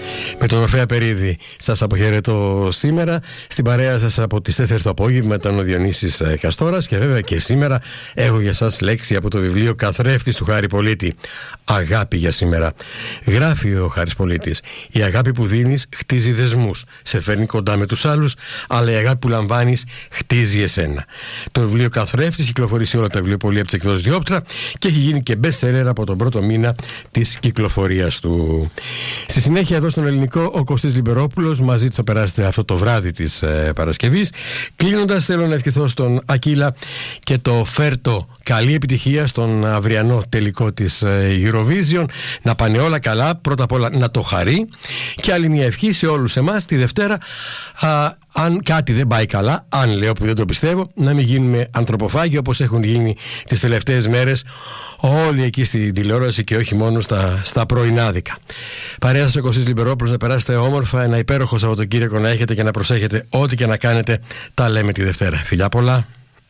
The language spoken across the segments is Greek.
Με τον Ορφέα Περίδη σας αποχαιρετώ σήμερα. Στην παρέα σας από τις 4 το απόγευμα ήταν ο Διονύσης Καστόρας. Και βέβαια και σήμερα έχω για σας λέξη από το βιβλίο Καθρέφτης του Χάρη Πολίτη. Αγάπη για σήμερα. Γράφει ο Χάρης Πολίτης: η αγάπη που δίνεις χτίζει δεσμούς, σε φέρνει κοντά με τους άλλους, αλλά η αγάπη που λαμβάνεις χτίζει εσένα. Το βιβλίο Καθρέφτης κυκλοφορεί σε όλα τα βιβλιοπωλεία από τις εκδόσεις Διόπτρα και έχει γίνει και best seller από τον πρώτο μήνα της κυκλοφορίας του. Στη συνέχεια, εδώ στον Ελληνικό, ο Κωστής Λιμπερόπουλος, μαζί του θα περάσετε αυτό το βράδυ της Παρασκευής. Κλείνοντας, θέλω να ευχηθώ στον Ακύλα και το Φέρτο καλή επιτυχία στον αυριανό τελικό της Eurovision. Να πάνε όλα καλά, πρώτα απ' όλα να το χαρεί, και άλλη μια ευχή σε όλους εμάς τη Δευτέρα, αν κάτι δεν πάει καλά, αν λέω που δεν το πιστεύω, να μην γίνουμε ανθρωποφάγοι όπως έχουν γίνει τις τελευταίες μέρες όλοι εκεί στην τηλεόραση και όχι μόνο στα πρωινάδικα. Παρέα σας ο Κωστής Λιμπερόπουλος, να περάσετε όμορφα, ένα υπέροχο Σαββατοκύριακο να έχετε και να προσέχετε ό,τι και να κάνετε. Τα λέμε τη Δευτέρα. Φιλιά πολλά.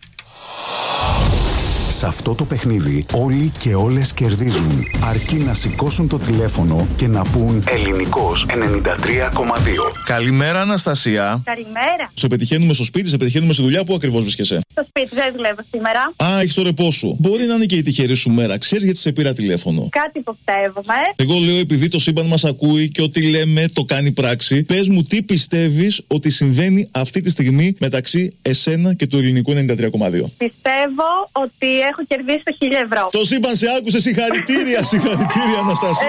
Σε αυτό το παιχνίδι όλοι και όλες κερδίζουν, αρκεί να σηκώσουν το τηλέφωνο και να πούν Ελληνικός 93,2. Καλημέρα, Αναστασία. Καλημέρα. Σε πετυχαίνουμε στο σπίτι, σε πετυχαίνουμε στη δουλειά. Πού ακριβώς βρίσκεσαι? Στο σπίτι, δεν δουλεύω σήμερα. Α, έχεις το ρεπό σου. Μπορεί να είναι και η τυχερή σου μέρα. Ξέρεις γιατί σε πήρα τηλέφωνο? Κάτι υποψεύομαι. Εγώ λέω, επειδή το σύμπαν μας ακούει και ό,τι λέμε το κάνει πράξη, πες μου τι πιστεύεις ότι συμβαίνει αυτή τη στιγμή μεταξύ εσένα και του Ελληνικού 93,2. Πιστεύω ότι έχω κερδίσει το 1.000 ευρώ. Το σύμπαν σε άκουσε. Συγχαρητήρια, συγχαρητήρια, Αναστασία.